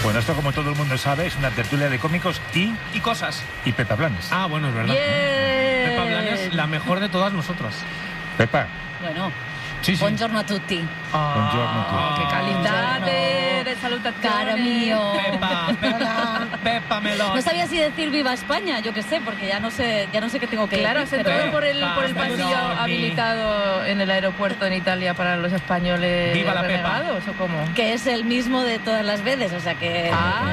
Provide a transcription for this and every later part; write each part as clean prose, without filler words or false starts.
Bueno, esto como todo el mundo sabe es una tertulia de cómicos y cosas. Y Pepa Blanes. Ah, bueno, es verdad. Bien. Pepa Blanes, la mejor de todas nosotras. Pepa. Bueno, Sí, sí. buongiorno a tutti. Buongiorno a tutti. Qué calidad de salutaciones. Caro mío. Pepa Melón. No sabía si decir viva España, yo qué sé, porque ya no sé qué tengo que Claro, decir. se pero- entró por el pasillo Meloni. habilitado en el aeropuerto en Italia para los españoles Viva la Pepa. renegados, ¿o cómo? Que es el mismo de todas las veces, o sea que...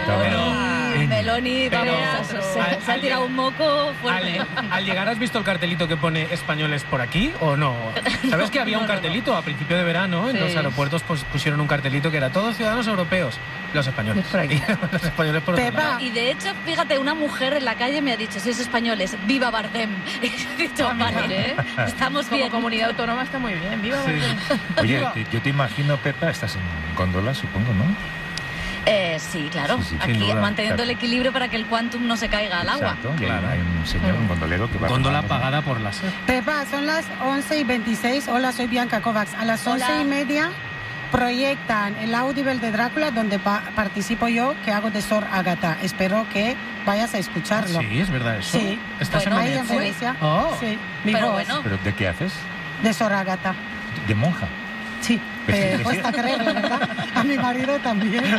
Meloni, pero- vamos, se ha tirado un moco fuerte. Al llegar, ¿has visto el cartelito que pone españoles por aquí o no? ¿Sabes que había un cartelito a principio de verano? En Sí. los aeropuertos pusieron un cartelito que era todos ciudadanos europeos. Los españoles. Es por aquí. Los españoles por otro Pepa. lado. Y de hecho, fíjate, una mujer en la calle me ha dicho, sois españoles, viva Bardem. Y he dicho, vale, estamos Como bien. comunidad autónoma está muy bien. Viva Sí. Bardem. Oye, Viva. yo te imagino, Pepa, estás en góndola, supongo, ¿no? Sí, claro. Sí, sí, sin Aquí duda, manteniendo claro. el equilibrio para que el quantum no se caiga al agua. Exacto. Y Claro. hay un señor, un gondolero que va Góndola remando. pagada por la SER. Pepa, son las 11:26. Hola, soy Bianca Kovacs. A las Hola. 11:30 proyectan el Audible de Drácula, donde participo yo, que hago de Sor Agatha. Espero que vayas a escucharlo. Sí, es verdad eso. Sí. ¿Estás Bueno, en Ahí en Venecia? Venecia. Oh. Sí, mi Pero voz bueno, ¿Pero de qué haces? de Sor Agatha. De monja. Sí, Vestida. cuesta creerlo, ¿verdad? A mi marido también.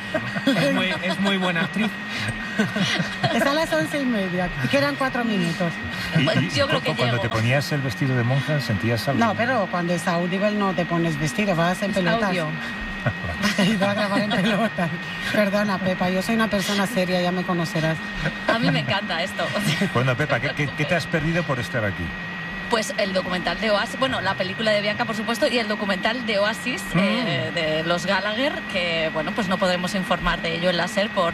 Es muy buena actriz. Está a las 11:30. Y quedan 4 minutos. Pues yo creo que cuando llego. te ponías el vestido de monja, ¿sentías algo? No, pero cuando es Audible no te pones vestido, vas en pelotas. Audio. Y va a grabar en pelotas. Perdona, Pepa, yo soy una persona seria, ya me conocerás. A mí me encanta esto. Bueno, Pepa, ¿qué te has perdido por estar aquí? Pues el documental de Oasis, bueno, la película de Bianca, por supuesto, y el documental de Oasis, de los Gallagher, que, bueno, pues no podremos informar de ello en la SER por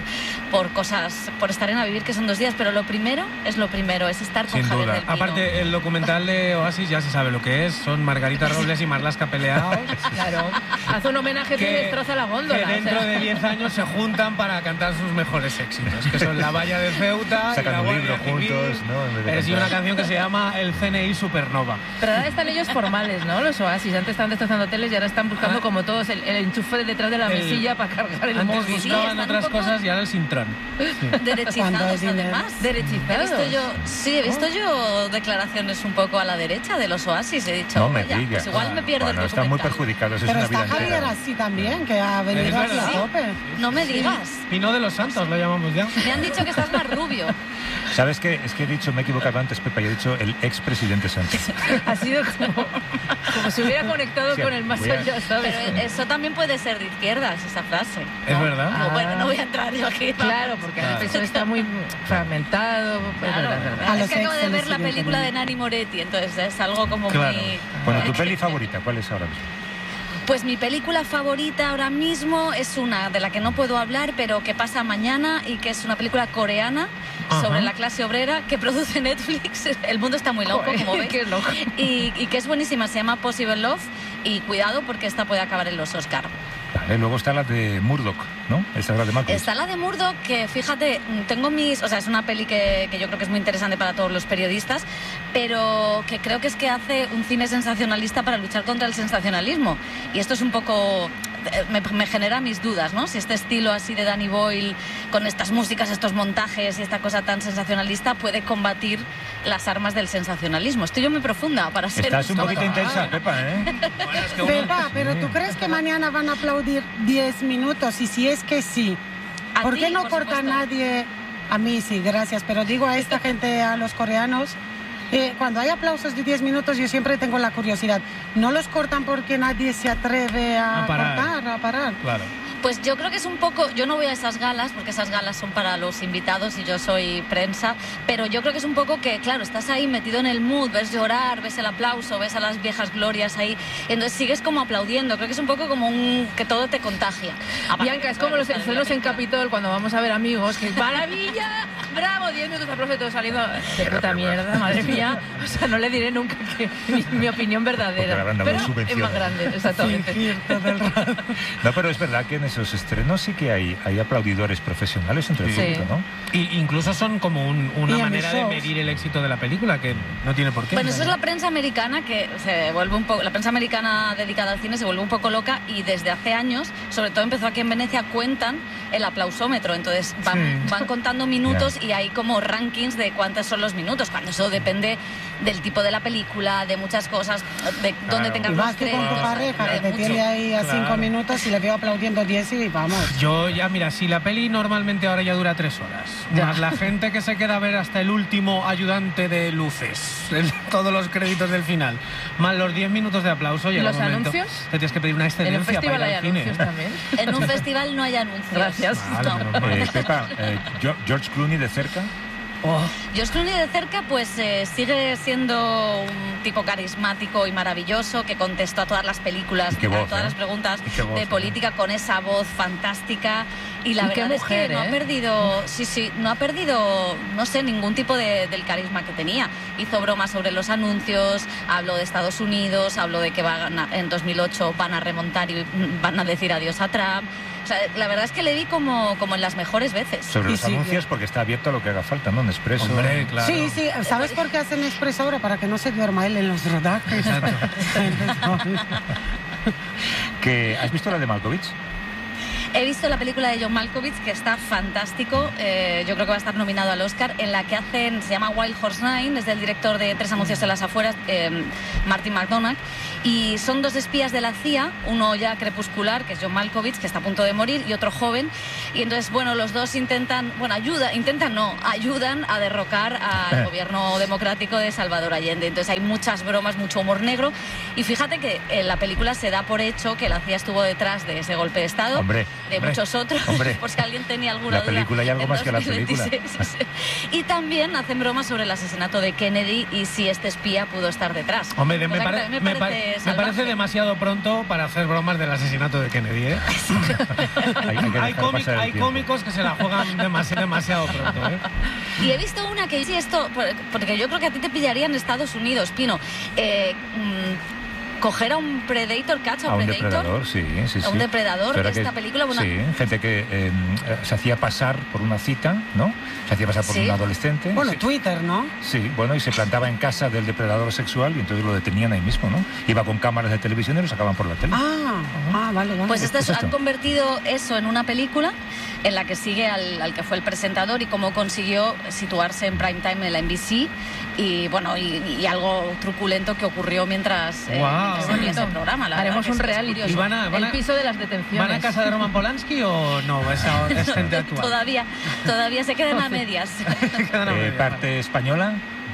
cosas, por estar en A Vivir, que son 2 días, pero lo primero, es estar con Sin Javier duda. del Pino. Aparte, el documental de Oasis ya se sabe lo que es. Son Margarita Robles y Marlaska peleados. Claro. Haz un homenaje que destroza la góndola. Que o sea. dentro de 10 años se juntan para cantar sus mejores éxitos, que son La Valla de Ceuta Sacan y La un Guardia libro Civil. juntos, ¿no? En vez de Sí, cantar. una canción que se llama El CNI Supernova. Pero ahora están ellos formales, ¿no? Los Oasis. Antes estaban destrozando teles y ahora están buscando como todos el enchufe detrás de la El- mesilla para cargar el Antes móvil. buscaban están un otras poco- cosas y ahora el Sintrón. Cuando Derechizados, hay dinero. además. Derechizados. He visto yo declaraciones un poco a la derecha de los Oasis. He dicho, No me vaya, digas. pues igual me pierdo Bueno, el están muy documental. perjudicados, es Pero una vida está Javier entera. así también, que ha venido aquí a verdad. tope. No me digas. Pino de los Santos lo llamamos ya. Me han dicho que estás más rubio. ¿Sabes qué? Es que he dicho, me he equivocado antes, Pepa, y he dicho el expresidente Sánchez. Ha sido como si hubiera conectado Sí, con el más voy a- allá, ¿sabes? Pero eso también puede ser de izquierdas, esa frase. Es verdad. No, bueno, no voy a entrar yo aquí. Claro, porque el PSOE está muy fragmentado. Pues, Claro. verdad, verdad. A Es los que acabo de ex se ver les la sigue película de teniendo. Nanni Moretti, entonces es algo como Claro. muy... Bueno, ¿tu peli favorita cuál es ahora mismo? Pues mi película favorita ahora mismo es una de la que no puedo hablar, pero que pasa mañana y que es una película coreana sobre la clase obrera que produce Netflix. El mundo está muy loco, Joder, como ves. qué loco. Y que es buenísima, se llama Possible Love y cuidado porque esta puede acabar en los Oscar. Vale, luego está la de Murdoch, ¿no? Esa es la de Malcolm. Está la de Murdoch, que fíjate, tengo mis... O sea, es una peli que yo creo que es muy interesante para todos los periodistas, pero que creo que es que hace un cine sensacionalista para luchar contra el sensacionalismo. Y esto es un poco... Me genera mis dudas, ¿no? Si este estilo así de Danny Boyle, con estas músicas, estos montajes y esta cosa tan sensacionalista, puede combatir las armas del sensacionalismo. Estoy yo muy profunda para ser... Estás un poquito intensa, Pepa, ¿eh? Bueno, es que uno- Pepa, pero ¿tú crees que mañana van a aplaudir 10 minutos? Y si es que sí, A ¿por ti, qué no por corta supuesto. nadie? A mí sí, gracias, pero digo a esta gente, a los coreanos, cuando hay aplausos de 10 minutos yo siempre tengo la curiosidad. ¿No los cortan porque nadie se atreve a parar. cortar, a parar? Claro. Pues yo creo que es un poco... Yo no voy a esas galas, porque esas galas son para los invitados y yo soy prensa, pero yo creo que es un poco que, claro, estás ahí metido en el mood, ves llorar, ves el aplauso, ves a las viejas glorias ahí, y entonces sigues como aplaudiendo. Creo que es un poco como que todo te contagia. Aparte Bianca, que es como los me gusta celos en la película. Capitol cuando vamos a ver amigos, que ¡maravilla! bravo, 10 minutos de aplauso y todo saliendo de puta mierda, madre mía. O sea, no le diré nunca que mi opinión verdadera. Pero es más grande, exactamente. Sí, todo el rato. No, pero es verdad que en esos estrenos sí que hay aplaudidores profesionales entre el público, ¿no? Y incluso son como una Y manera de shows. medir el éxito de la película, que no tiene por qué. Bueno, eso es la prensa americana que se vuelve un poco, la prensa americana dedicada al cine se vuelve un poco loca y desde hace años, sobre todo empezó aquí en Venecia, cuentan el aplausómetro, entonces van contando minutos y hay como rankings de cuántos son los minutos, cuando eso depende del tipo de la película, de muchas cosas, de dónde tengas Y los vas tú con tu créditos, pareja, que te mucho. tiene ahí a 5 Claro. minutos y le veo aplaudiendo 10 y vamos. Yo ya, mira, si la peli normalmente ahora ya dura 3 horas, más la gente que se queda a ver hasta el último ayudante de luces, todos los créditos del final, más los 10 minutos de aplauso, llega ¿Los un momento, anuncios? te tienes que pedir una En excedencia un festival para hay ir al cine. anuncios también. En un festival no hay anuncios. Gracias. Vale, No. menos mal. Pepa, George Clooney de cerca. Oh, George Clooney de cerca pues sigue siendo un tipo carismático y maravilloso que contestó a todas las películas, Y qué a voz, todas ¿eh? las preguntas Y qué voz, de política con esa voz fantástica y la Y qué verdad mujer, es que no ¿eh? ha perdido, no ha perdido, no sé, ningún tipo del carisma que tenía. Hizo bromas sobre los anuncios, habló de Estados Unidos, habló de que en 2008 van a remontar y van a decir adiós a Trump. O sea, la verdad es que le vi como en las mejores veces. Sobre Y los sí, anuncios, porque está abierto a lo que haga falta, ¿no? En Expreso. hombre, claro. Sí, sí, ¿sabes por qué hacen expreso ahora? Para que no se duerma él en los rodajes. ¿Has visto la de Malkovich? He visto la película de John Malkovich, que está fantástico. Yo creo que va a estar nominado al Oscar, en la que se llama Wild Horse 9, es del director de Tres anuncios en las afueras, Martin McDonagh. Y son 2 espías de la CIA, uno ya crepuscular, que es John Malkovich, que está a punto de morir, y otro joven. Y entonces, bueno, los dos ayudan a derrocar al gobierno democrático de Salvador Allende. Entonces hay muchas bromas, mucho humor negro. Y fíjate que en la película se da por hecho que la CIA estuvo detrás de ese golpe de Estado. Hombre, de muchos otros, hombre. por si alguien tenía alguna La película duda. y algo en más que la película. 2026. Y también hacen bromas sobre el asesinato de Kennedy y si este espía pudo estar detrás. Hombre, me Cosa que parece también parece salvaje. demasiado pronto para hacer bromas del asesinato de Kennedy, ¿eh? Hay cómicos que se la juegan demasiado pronto, ¿eh? Y he visto una que dice esto, porque yo creo que a ti te pillaría en Estados Unidos, Pino. Coger a un Predator, A un depredador, sí. A un depredador, Pero esta película, bueno. Sí, gente que se hacía pasar por una cita, ¿no? Se hacía pasar por Sí. un adolescente. Bueno, Sí. Twitter, ¿no? Sí, bueno, y se plantaba en casa del depredador sexual y entonces lo detenían ahí mismo, ¿no? Iba con cámaras de televisión y lo sacaban por la tele. Vale. Pues Es esto. han convertido eso en una película en la que sigue al que fue el presentador y cómo consiguió situarse en prime time en la NBC y bueno y algo truculento que ocurrió mientras Guau. se veía ese programa. La Haremos verdad un que es reality. curioso. El piso de las detenciones. ¿Van a casa de Roman Polanski o no? Esa es gente actual. Todavía se quedan a medias. Quedan a medias, Parte española.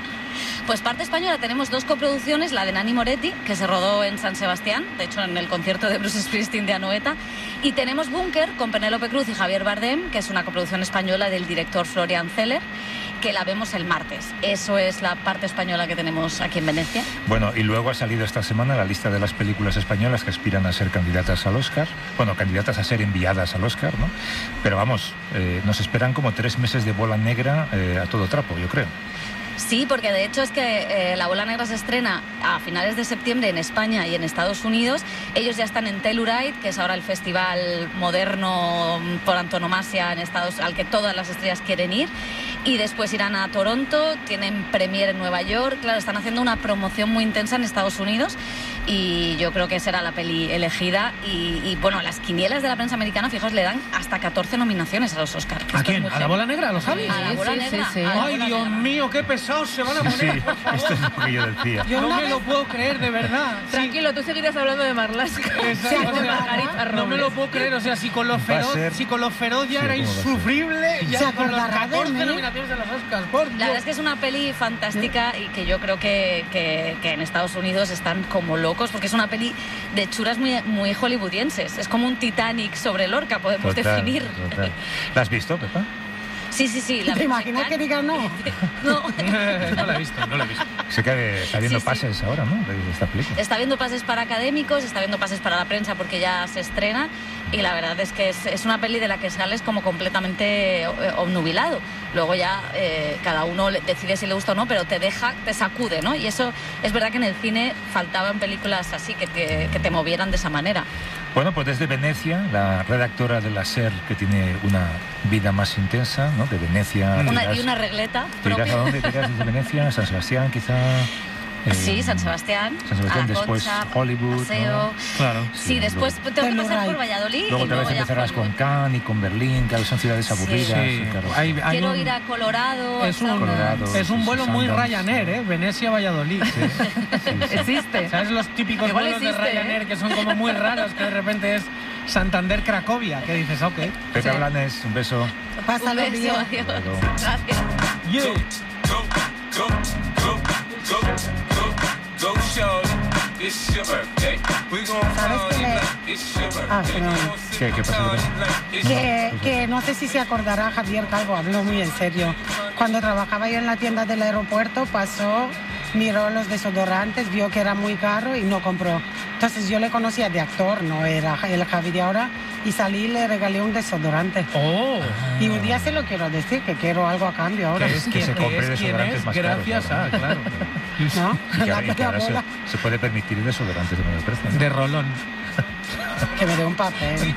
Pues parte española tenemos 2 coproducciones, la de Nani Moretti, que se rodó en San Sebastián, de hecho en el concierto de Bruce Springsteen de Anoeta, y tenemos Búnker con Penélope Cruz y Javier Bardem, que es una coproducción española del director Florian Zeller, que la vemos el martes. Eso es la parte española que tenemos aquí en Venecia. Bueno, y luego ha salido esta semana la lista de las películas españolas que aspiran a ser candidatas al Oscar. Bueno, candidatas a ser enviadas al Oscar, ¿no? Pero vamos, nos esperan como 3 meses de bola negra a todo trapo, yo creo. Sí, porque de hecho es que La Bola Negra se estrena a finales de septiembre en España y en Estados Unidos. Ellos ya están en Telluride, que es ahora el festival moderno por antonomasia en al que todas las estrellas quieren ir. Y después irán a Toronto, tienen premiere en Nueva York. Claro, están haciendo una promoción muy intensa en Estados Unidos y yo creo que será la peli elegida. Y bueno, las quinielas de la prensa americana, fijaos, le dan hasta 14 nominaciones a los Oscars. ¿A quién? ¿A la Bola Negra? ¿Lo sabes? A la Bola Sí, Negra. sí, sí. a la Ay, Bola Dios Negra. mío, qué pesados se van a poner. Sí, por favor. esto es lo que yo decía. Yo No una me vez- lo puedo creer, de verdad. Sí. Tranquilo, tú seguirás hablando de Marlaska. Exacto, O de Margarita no me lo Robles. puedo creer, o sea, si con lo Va a ser- feroz ya Sí, era ¿cómo va a ser? insufrible, ¿Se ya con los acordará de 14 mí? nominaciones de los Oscars, por La Dios. verdad es que es una peli fantástica y que yo creo que en Estados Unidos están como locos porque es una peli de churas muy hollywoodienses. Es como un Titanic sobre Lorca, podemos definir. Total. ¿La has visto, Pepa? Sí. ¿Te imaginas que digas no? No la he visto. Sé que está viendo pases ahora, ¿no? De esta película. Está viendo pases para académicos, está viendo pases para la prensa porque ya se estrena, y la verdad es que es una peli de la que sales como completamente obnubilado. Luego ya cada uno decide si le gusta o no, pero te sacude, ¿no? Y eso es verdad que en el cine faltaban películas así que te movieran de esa manera. Bueno, pues desde Venecia, la redactora de la SER, que tiene una vida más intensa, ¿no? De Venecia... Y una regleta. ¿Te irás a dónde? ¿Te irás desde Venecia? ¿San Sebastián, quizá? Sí, San Sebastián, después Concha, Hollywood, Paseo. ¿no? Claro. Sí, después tengo que pasar por Valladolid. Luego tal vez empezarás con Cannes y con Berlín, que son ciudades aburridas. Sí. Claro. Quiero ir a Colorado. Es un vuelo muy Ryanair, ¿eh? Venecia-Valladolid. Sí. Existe. ¿Sabes los típicos Igual vuelos existe, de Ryanair que son como muy raros, que de repente es Santander-Cracovia, que dices, ok. Pepe Blanes, un beso. Pásalo bien. Adiós. Gracias. Yeah. Go, shorty, it's your birthday. We gon' party like it's your birthday. ¿Qué pasa? Que no sé si se acordará Javier Calvo, habló muy en serio. Cuando trabajaba yo en la tienda del aeropuerto, miró los desodorantes, vio que era muy caro y no compró. Entonces yo le conocía de actor, no era el Javi de ahora, y salí y le regalé un desodorante. Oh. Y un día se lo quiero decir, que quiero algo a cambio ahora. Que se compre desodorantes más caros. Gracias a, claro. ¿No? Y que ahora se puede permitir desodorantes de menor precio, ¿no? De rolón. Que me dé un papel.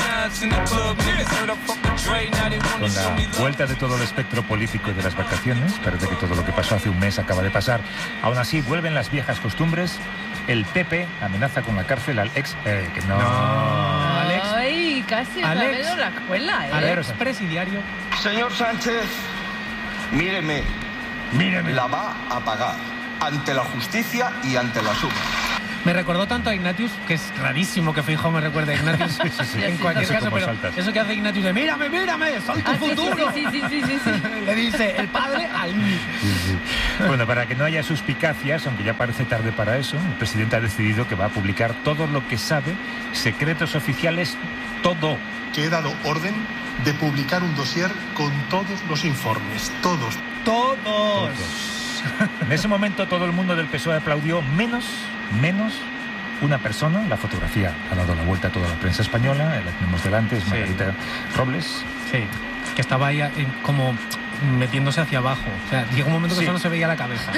Con la vuelta de todo el espectro político y de las vacaciones, parece que todo lo que pasó hace un mes acaba de pasar. Aún así, vuelven las viejas costumbres. El PP amenaza con la cárcel al ex... que no... Alex. Ay, casi otra vez la escuela, ¿eh? Alex, presidiario. Señor Sánchez, míreme. La va a pagar ante la justicia y ante la suma. Me recordó tanto a Ignatius, que es rarísimo que Feijóo me recuerde a Ignatius en cualquier caso, pero saltas. Eso que hace Ignatius de mírame, soy tu futuro. Sí. Le dice el padre al niño. Sí. Bueno, para que no haya suspicacias, aunque ya parece tarde para eso, el presidente ha decidido que va a publicar todo lo que sabe, secretos oficiales, todo. Que he dado orden de publicar un dossier con todos los informes, todos. En ese momento todo el mundo del PSOE aplaudió, menos una persona. La fotografía ha dado la vuelta a toda la prensa española, la tenemos delante, es Margarita Robles. Sí, que estaba ahí como metiéndose hacia abajo. O sea, llegó un momento que solo se veía la cabeza.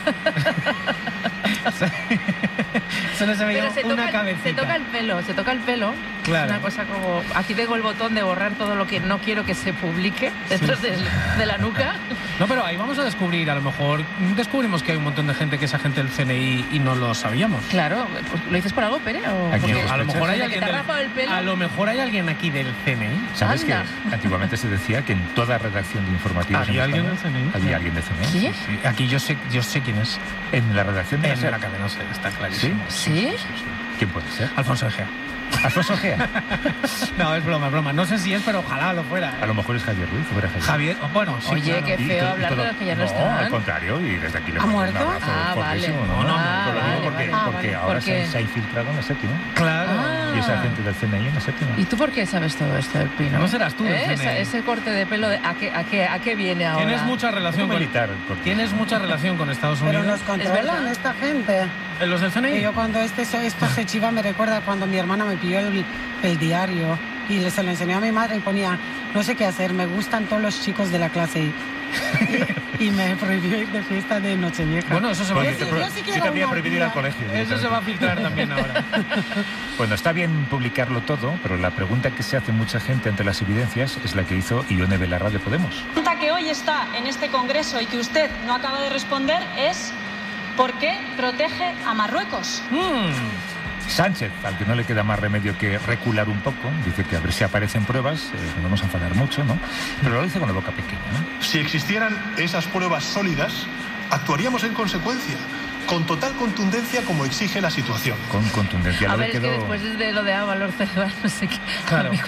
Solo se veía una cabecita. Se toca el pelo. Claro. Es una cosa como... Aquí tengo el botón de borrar todo lo que no quiero que se publique detrás de la nuca. No, pero ahí vamos a descubrir, a lo mejor descubrimos que hay un montón de gente que es agente del CNI y no lo sabíamos. Claro, pues, ¿lo dices por algo, Pere? A lo mejor hay alguien a lo mejor hay alguien aquí del CNI. ¿Sabes que antiguamente se decía que en toda redacción de informativos había alguien del CNI? Había alguien del CNI. ¿Sí? Sí. Aquí yo sé quién es. En la redacción de la cadena SER, está clarísimo. ¿Sí? ¿Quién puede ser? Alfonso Egea. ¿Alfonso Egea? No, es broma. No sé si es, pero ojalá lo fuera. A lo mejor es Javier Ruiz. Javier, bueno, sí. Oye, claro. qué feo hablar de los que ya no están. No, al contrario, y desde aquí le ¿Ha mando un muerto? abrazo fortísimo. Vale. Porque ahora se ha infiltrado en la séptima. Claro. Y es agente del CNI en la séptima. ¿Y tú por qué sabes todo esto del Pino? No serás tú del CNI. Ese corte de pelo, ¿a qué viene ahora? Tienes mucha relación con Estados Unidos. Pero nos controlan esta gente. ¿Los del CNI? Y yo cuando esto se chiva me recuerda cuando mi hermana me pidió el diario y se lo enseñó a mi madre y ponía, no sé qué hacer, me gustan todos los chicos de la clase y me prohibió ir de fiesta de Nochevieja. Bueno, eso se va a filtrar. Sí, también prohibido ir al colegio. Eso se va a filtrar también ahora. Bueno, está bien publicarlo todo, pero la pregunta que se hace mucha gente ante las evidencias es la que hizo Ione Belarra de Podemos. La pregunta que hoy está en este congreso y que usted no acaba de responder es ¿por qué protege a Marruecos? Sánchez, al que no le queda más remedio que recular un poco, dice que a ver si aparecen pruebas, no vamos a enfadar mucho, ¿no? Pero lo dice con la boca pequeña, ¿no? Si existieran esas pruebas sólidas, actuaríamos en consecuencia, con total contundencia como exige la situación. Con contundencia. A ver, es que después de lo de Ábalos Cerdán, no sé qué. Claro. A mí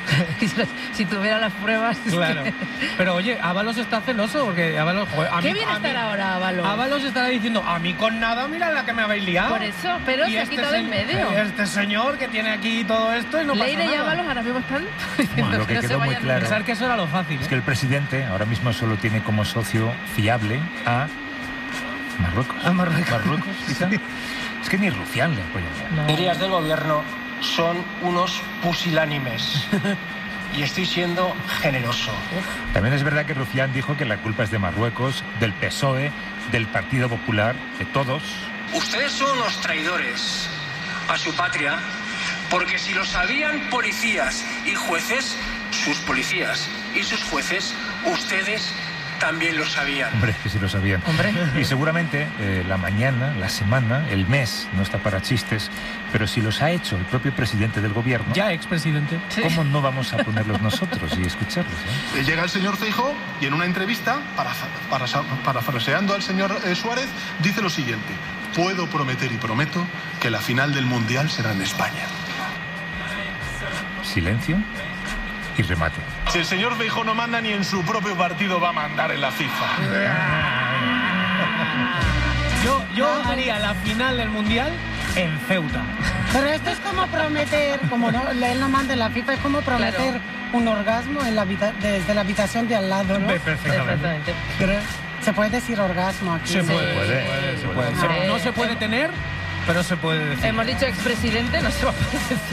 Si tuviera las pruebas... Claro. Pero oye, Ábalos está celoso porque Ábalos... ¿Qué viene a estar ahora Ábalos? Ábalos estará diciendo, a mí con nada, mira la que me habéis liado. Por eso, pero se ha quitado del medio. Este señor que tiene aquí todo esto y no pasa nada. Leire y Ábalos ahora mismo están... Bueno, lo que quedó muy claro... Pensar que eso era lo fácil. Es que el presidente ahora mismo solo tiene como socio fiable a Marruecos. A Marruecos. Quizá. Es que ni Rufián le apoya. Señorías del gobierno son unos pusilánimes. Y estoy siendo generoso. También es verdad que Rufián dijo que la culpa es de Marruecos, del PSOE, del Partido Popular, de todos. Ustedes son unos traidores a su patria, porque si lo sabían policías y jueces, sus policías y sus jueces, ustedes también lo sabían. Hombre, que sí lo sabían. Hombre. Y seguramente la mañana, la semana, el mes, no está para chistes, pero si los ha hecho el propio presidente del gobierno... Ya expresidente. ¿Cómo no vamos a ponerlos nosotros y escucharlos? Llega el señor Feijóo y en una entrevista, parafraseando al señor Suárez, dice lo siguiente: puedo prometer y prometo que la final del Mundial será en España. Silencio y remate. Si el señor Feijóo no manda, ni en su propio partido va a mandar en la FIFA. Yo haría la final del Mundial en Ceuta. Pero esto es como prometer, como no, él no manda en la FIFA, es como prometer un orgasmo en desde la habitación de al lado, ¿no? Perfectamente. Pero se puede decir orgasmo aquí. Se puede. No se puede tener, pero se puede decir. Hemos dicho expresidente, no se va a poder decir.